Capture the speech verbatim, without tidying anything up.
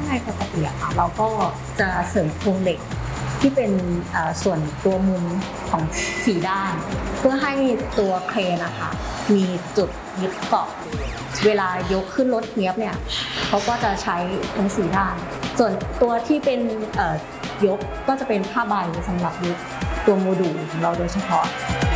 ในปกติอะค่ะเราก็จะเสริมโครงเหล็กที่เป็นส่วนตัวมุมของสี่ด้านเพื่อให้ตัวเครนนะคะมีจุดยึดเกาะเวลายกขึ้นรถเนี้ยบเนี่ยเขาก็จะใช้ทั้งสี่ด้านส่วนตัวที่เป็นยกก็จะเป็นผ้าใบสำหรับยึดตัวโมดูลของเราโดยเฉพาะ